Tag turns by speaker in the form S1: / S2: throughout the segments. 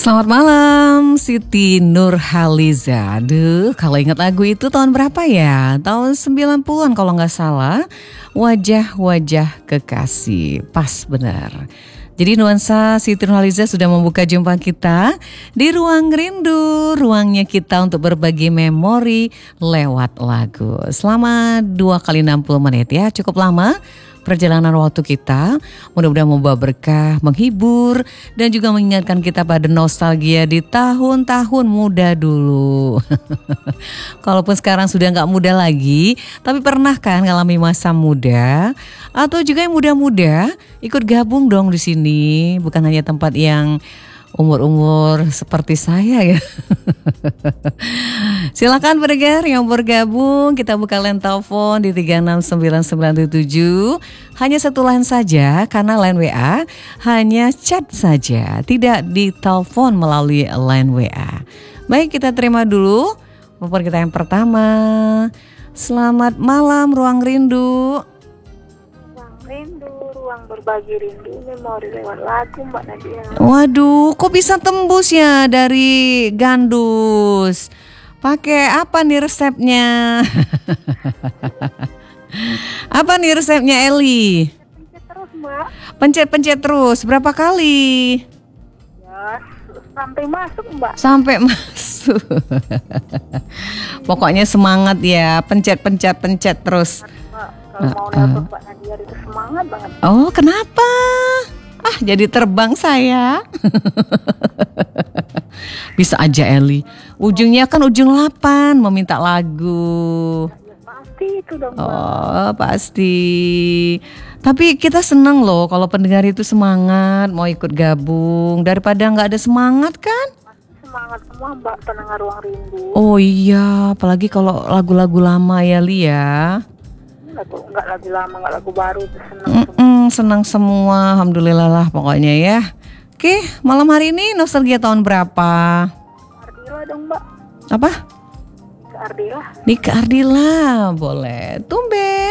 S1: Selamat malam, Siti Nurhaliza. Aduh, kalau ingat lagu itu tahun berapa ya? Tahun 90-an kalau nggak salah. Wajah-wajah kekasih, pas benar. Jadi nuansa Siti Nurhaliza sudah membuka jumpa kita di Ruang Rindu, ruangnya kita untuk berbagi memori lewat lagu. Selama 2 kali 60 menit ya, cukup lama perjalanan waktu kita. Mudah-mudahan membawa berkah, menghibur, dan juga mengingatkan kita pada nostalgia di tahun-tahun muda dulu. Kalaupun sekarang sudah gak muda lagi, tapi pernah kan ngalami masa muda? Atau juga yang muda-muda ikut gabung dong di sini. Bukan hanya tempat yang umur-umur seperti saya ya. Silakan pendengar yang bergabung, kita buka line telepon di 369977. Hanya satu line saja karena line WA hanya chat saja, tidak ditelepon melalui line WA. Baik, kita terima dulu telepon kita yang pertama. Selamat malam Ruang Rindu.
S2: Ruang Rindu, ruang berbagi rindu, memori lewat lagu Mbak Nadia.
S1: Waduh, kok bisa tembus ya dari Gandus? Pakai apa nih resepnya? Apa nih resepnya Eli?
S2: Pencet terus Mbak.
S1: Pencet-pencet terus, berapa kali?
S2: Ya, sampai masuk Mbak.
S1: Sampai masuk. Pokoknya semangat ya, pencet terus.
S2: Mbak, kalau mau nelpon Mbak Nadia itu semangat banget.
S1: Oh, kenapa? Jadi terbang saya. Bisa aja Eli. Ujungnya kan ujung 8 meminta lagu.
S2: Ya pasti itu dong Mbak.
S1: Oh, pasti. Tapi kita senang loh kalau pendengar itu semangat mau ikut gabung daripada nggak ada semangat kan?
S2: Semangat semua Mbak pendengar Ruang Rindu.
S1: Oh iya, apalagi kalau lagu-lagu lama ya Lia.
S2: Enggak lagu lama, enggak lagu baru, itu senang semua.
S1: Senang semua, alhamdulillah lah pokoknya ya. Oke, malam hari ini nostalgia tahun berapa?
S2: Ardila dong Mbak.
S1: Apa?
S2: Ke Ardila.
S1: Nika Ardila, boleh. Tumben.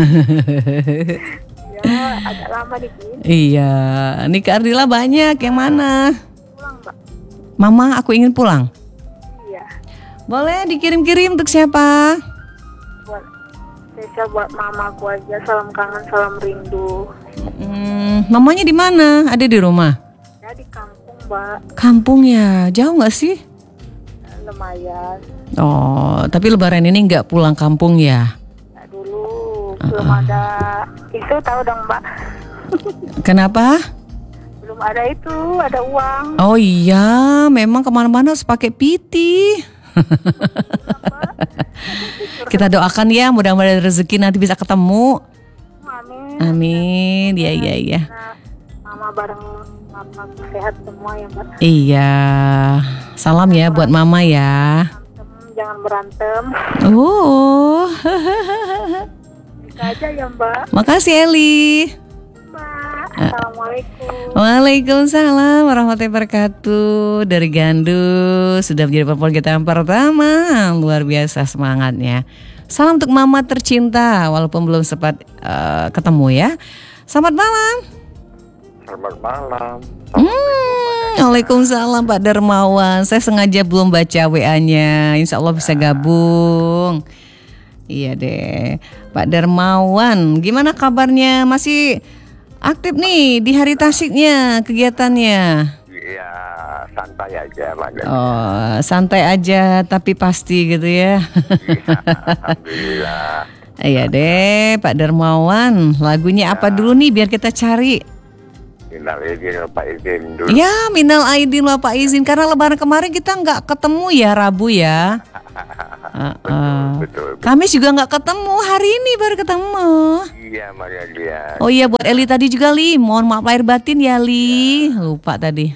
S2: Ya, agak lama dikit.
S1: Iya, Nika Ardila banyak. Yang mana?
S2: Pulang Mbak.
S1: Mama, aku ingin pulang.
S2: Iya.
S1: Boleh dikirim-kirim untuk siapa?
S2: Buat spesial buat mamaku aja, salam kangen, salam rindu.
S1: Mamanya di mana? Ada di rumah?
S2: Ya di kampung Mbak,
S1: Kampung ya, jauh nggak sih?
S2: lumayan.
S1: Oh, tapi Lebaran ini nggak pulang kampung ya?
S2: Ya, dulu belum ada itu, tahu dong Mbak.
S1: Kenapa?
S2: Belum ada itu, ada uang.
S1: Oh iya, memang kemana-mana harus pakai piti. Kita doakan ya, mudah-mudahan rezeki nanti bisa ketemu.
S2: Amin.
S1: Amin, iya.
S2: Nah, mama bareng mama sehat semua ya Mbak.
S1: Iya, salam ya buat mama ya.
S2: Jangan berantem.
S1: Oh,
S2: Bisa aja ya Mbak.
S1: makasih Eli.
S2: Mbak, assalamualaikum.
S1: Waalaikumsalam warahmatullahi wabarakatuh. Dari Gandus sudah menjadi perempuan kita yang pertama. Luar biasa semangatnya. Salam untuk mama tercinta walaupun belum sempat ketemu ya. Selamat malam.
S3: Selamat malam.
S1: Waalaikumsalam Pak Darmawan. Saya sengaja belum baca WA-nya. Insya Allah bisa gabung. Iya deh Pak Darmawan, gimana kabarnya? Masih aktif nih di hari Tasiknya kegiatannya?
S3: Iya, santai aja Mbak.
S1: Oh, santai aja tapi pasti gitu ya.
S3: Iya, alhamdulillah.
S1: Iya deh Pak Darmawan, lagunya apa dulu nih biar kita cari?
S3: Minal izin Pak izin dulu.
S1: Ya, minal aidin wa pak izin, karena lebaran kemarin kita nggak ketemu ya, Rabu ya.
S3: Betul.
S1: Kamis juga nggak ketemu, hari ini baru ketemu.
S3: Iya Mbak Nadia.
S1: Oh iya, buat Eli tadi juga Li, mohon maaf lahir batin ya Li, lupa tadi.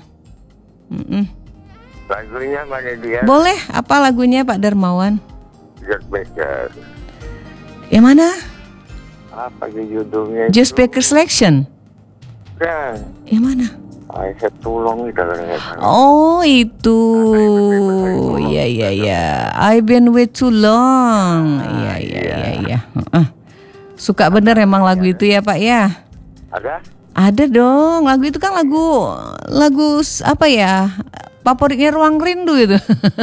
S3: Lagunya Mbak Nadia.
S1: Boleh, apa lagunya Pak Darmawan?
S3: Just Baker.
S1: Yang mana?
S3: Apa sih judulnya?
S1: Just Baker Selection.
S3: Kan.
S1: Yang mana?
S3: I had too long itu kan.
S1: Oh itu, iya. I've been way too long. Iya. Suka bener emang lagu itu ya Pak ya?
S3: Ada?
S1: Ada dong, lagu itu kan lagu apa ya? favoritnya Ruang Rindu itu.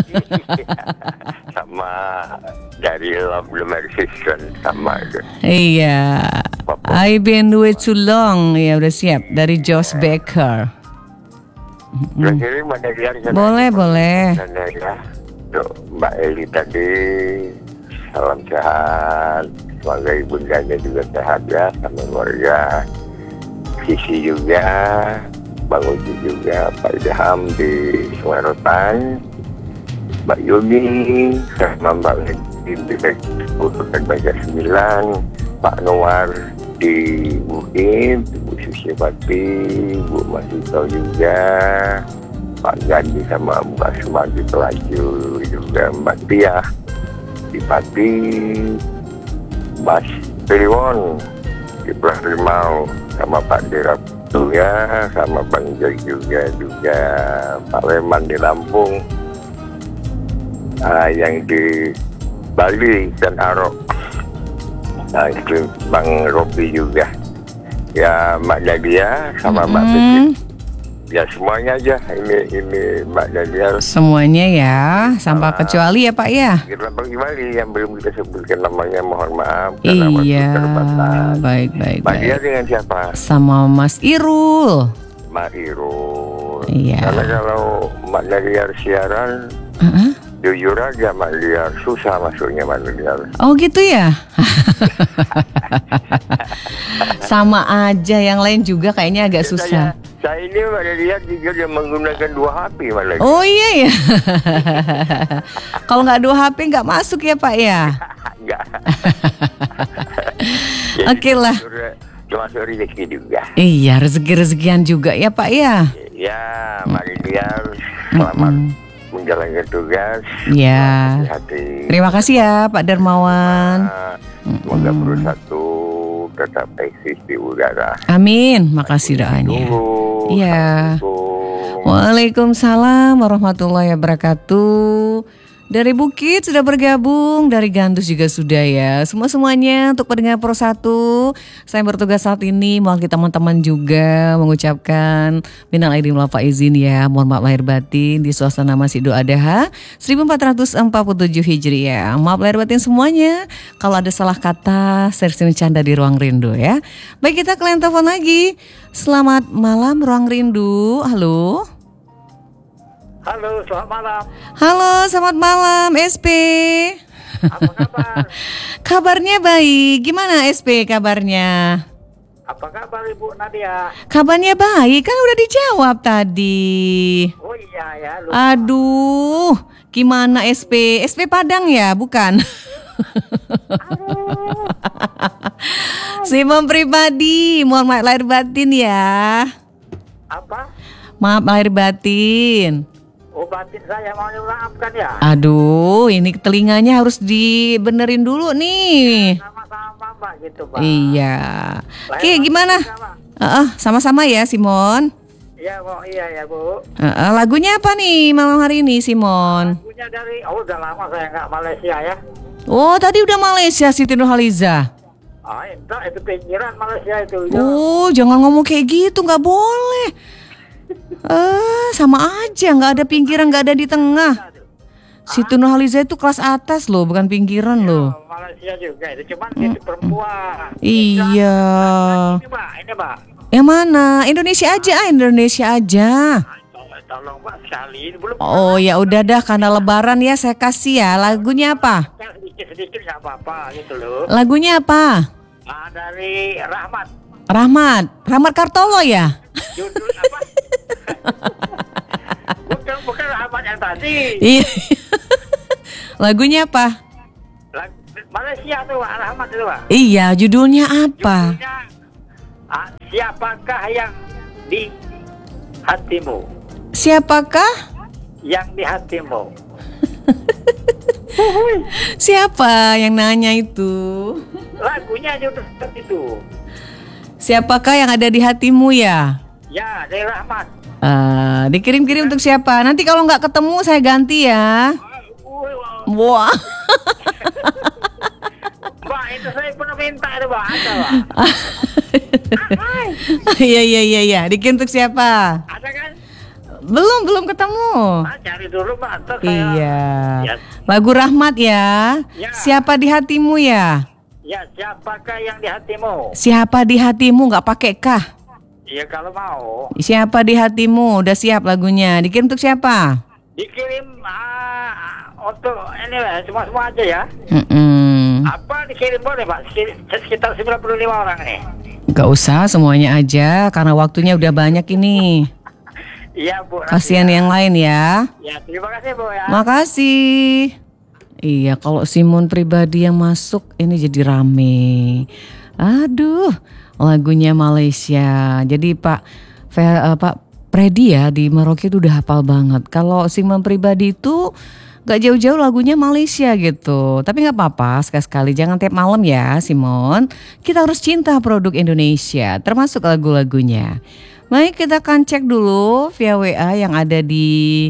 S3: Sama dari Love Lemari Season sama itu.
S1: Iya. I've been way too long. Ya udah siap dari Josh Baker.
S3: Terakhir Mbak Nadia.
S1: Boleh.
S3: Ya. Tuh, Mbak Eli tadi salam sehat. Semoga ibundanya juga sehat ya sama keluarga. Sisi juga, Bang Uji juga, Pak Ilham di Sumarotan, Mbak Yuni, sama Mbak Ledi di Bukan Baja 9, Pak Noar di Bukin, Bu Susi Pati, Bu Masito juga, Pak Gandhi sama Mbak Sumagi Pelaju juga, Mbak Tia di Pati, Mas Piliwon di Pulau Rimau, sama Pak Dirap ya, sama Bang Joy juga Pak Leman di Lampung, yang di Bali dan Arok, itu Bang Robi juga, ya Mbak Nadia sama Mbak Peci. Ya semuanya aja, ini Mbak Nadia.
S1: Semuanya ya, tanpa kecuali ya Pak ya.
S3: Kita Bang Gimali yang belum kita sebutkan namanya, mohon maaf karena
S1: Iya,
S3: waktu terbatas.
S1: baik.
S3: Mbak Dia dengan siapa?
S1: Sama Mas Irul.
S3: Mbak Irul.
S1: Iya.
S3: Karena kalau Mbak Nadia siaran, jujur aja Mbak Nadia susah masuknya Mbak Nadia.
S1: Oh gitu ya. Sama aja, yang lain juga kayaknya agak susah.
S3: Saya ini Mbak Nadia juga dia menggunakan 2 HP Mbak Nadia.
S1: Oh iya ya. Kalau nggak 2 HP nggak masuk ya Pak ya.
S3: Enggak.
S1: Oke lah.
S3: Termasuk rezeki juga.
S1: Iya, rezeki-rezekian juga ya Pak ya.
S3: Ya, Mbak Nadia selamat menjalankan tugas.
S1: Ya.
S3: Hati.
S1: Terima kasih ya Pak Darmawan.
S3: Semoga bersatu tetap eksis di udara.
S1: Amin. Makasih doanya. Iya. Waalaikumsalam warahmatullahi wabarakatuh. Dari Bukit sudah bergabung, dari Gandus juga sudah ya. Semuanya untuk pendengar Pro 1, saya bertugas saat ini mewakili teman-teman juga mengucapkan minal aidin wal faizin ya. Mohon maaf lahir batin di suasana masih doa Adha 1447 Hijriah. Maaf lahir batin semuanya. Kalau ada salah kata, sering canda di Ruang Rindu ya. Baik, kita ke line telepon lagi. Selamat malam Ruang Rindu. Halo.
S4: Halo, selamat malam.
S1: Halo, selamat malam SP.
S4: Apa kabar?
S1: Kabarnya baik. Gimana SP kabarnya?
S4: Apa kabar Ibu Nadia?
S1: Kabarnya baik, kan udah dijawab tadi.
S4: Oh iya ya, lupa.
S1: Aduh, gimana SP? SP Padang ya, bukan? Simon pribadi, mohon maaf lahir batin ya.
S4: Apa?
S1: Maaf lahir batin.
S4: Oh, batin saya mau maafkan ya.
S1: Aduh, ini telinganya harus dibenerin dulu nih.
S4: Sama-sama Mbak gitu Pak.
S1: Iya.
S4: Lahir
S1: Oke,
S4: batin
S1: gimana?
S4: sama.
S1: Sama-sama ya Simon.
S4: Iya Bu, iya ya Bu.
S1: Lagunya apa nih malam hari ini Simon?
S4: Lagunya dari, udah lama saya nggak Malaysia ya.
S1: Oh, tadi udah Malaysia Siti Nurhaliza.
S4: Itu pinggiran Malaysia itu.
S1: Oh, jangan ngomong kayak gitu, nggak boleh. Sama aja, nggak ada pinggiran, nggak ada di tengah. Siti Nurhaliza itu kelas atas loh, bukan pinggiran loh.
S4: Malaysia juga itu, cuman itu perempuan.
S1: Iya.
S4: Ini Mbak.
S1: Yang mana? Indonesia aja, Indonesia aja.
S4: Tolong Mbak sekali, belum.
S1: Oh ya udah dah, karena Lebaran ya saya kasih ya. Lagunya apa?
S4: Sedikit nggak apa-apa gitu loh.
S1: Lagunya apa?
S4: Dari Rahmat.
S1: Rahmat Kartolo ya?
S4: Judul apa? bukan Rahmat yang tadi.
S1: Iya. Lagunya apa?
S4: Malaysia tuh Pak, Rahmat itu Pak.
S1: Iya, judulnya apa?
S4: Judulnya, siapakah yang di hatimu?
S1: Siapakah?
S4: Yang di hatimu.
S1: Siapa yang nanya itu?
S4: Lagunya judul itu.
S1: Siapakah yang ada di hatimu ya?
S4: Ya, dari Rahmat.
S1: Dikirim-kirim untuk siapa? Nanti kalau nggak ketemu saya ganti ya. Wah.
S4: Mbak, itu saya pernah minta itu Mbak. Ada Mbak.
S1: Iya. Dikirim untuk siapa?
S4: Ada kan?
S1: Belum ketemu.
S4: Cari dulu Mbak. Ntar saya...
S1: Iya.
S4: Ya,
S1: Lagu Rahmat ya.
S4: Ya.
S1: Siapa di hatimu ya?
S4: ya, siapakah yang di hatimu?
S1: Siapa di hatimu nggak pakai kah?
S4: Iya kalau mau.
S1: Siapa di hatimu? Udah siap lagunya. Dikirim untuk siapa?
S4: Dikirim untuk ini lah, semua aja ya. Apa dikirim boleh Pak? Sekitar 95 orang nih.
S1: Gak usah semuanya aja karena waktunya udah banyak ini.
S4: Iya Bu.
S1: Kasihan yang lain ya.
S4: Ya terima kasih Bu ya.
S1: Makasih. Iya, kalau Simon pribadi yang masuk ini jadi rame. Aduh, lagunya Malaysia. Jadi Pak Freddy ya di Merauke itu udah hafal banget. Kalau Simon pribadi itu gak jauh-jauh lagunya Malaysia gitu. Tapi gak apa-apa, sekali-sekali jangan tiap malam ya Simon. Kita harus cinta produk Indonesia, termasuk lagu-lagunya. Baik, kita akan cek dulu via WA yang ada di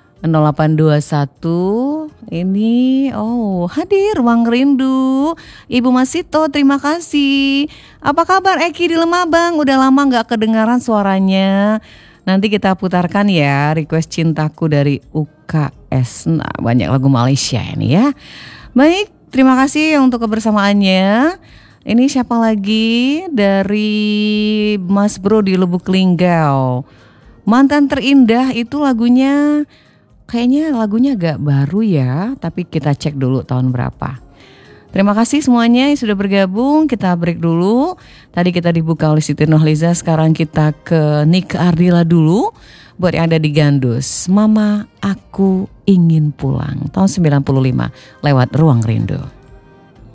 S1: 0821. Ini hadir Ruang Rindu. Ibu Masito, terima kasih. Apa kabar Eki di Lemabang? Udah lama gak kedengaran suaranya. Nanti kita putarkan ya request cintaku dari UKS. Nah, banyak lagu Malaysia ini ya. Baik, terima kasih untuk kebersamaannya. Ini siapa lagi? Dari Mas Bro di Lubuk Linggau. Mantan Terindah itu lagunya, kayaknya lagunya agak baru ya. Tapi kita cek dulu tahun berapa. Terima kasih semuanya yang sudah bergabung. Kita break dulu. Tadi kita dibuka oleh Siti Nurhaliza. Sekarang kita ke Nika Ardila dulu. Buat yang ada di Gandus. Mama, aku ingin pulang. Tahun 95 lewat Ruang Rindu.